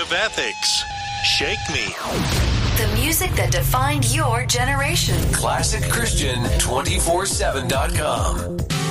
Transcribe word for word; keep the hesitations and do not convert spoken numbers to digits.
of ethics. Shake Me. The music that defined your generation. classic christian two forty-seven dot com.